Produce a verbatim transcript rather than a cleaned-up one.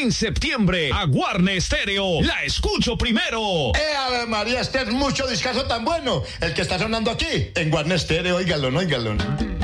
en septiembre a Guarne Stereo. La escucho primero. ¡Eh, Ave María! Este es mucho discazo tan bueno. El que está sonando aquí, en Guarne Stereo, óigalo, óigalo.